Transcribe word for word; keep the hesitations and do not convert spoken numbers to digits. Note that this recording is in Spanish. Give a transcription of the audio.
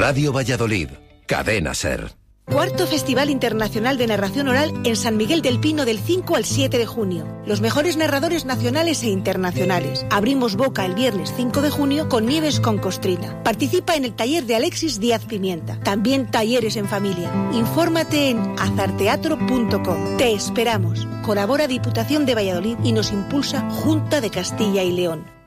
Radio Valladolid, Cadena SER. Cuarto Festival Internacional de Narración Oral en San Miguel del Pino del cinco al siete de junio. Los mejores narradores nacionales e internacionales. Abrimos boca el viernes cinco de junio con Nieves con Costrina. Participa en el taller de Alexis Díaz Pimienta. También talleres en familia. Infórmate en azarteatro punto com. Te esperamos. Colabora Diputación de Valladolid y nos impulsa Junta de Castilla y León.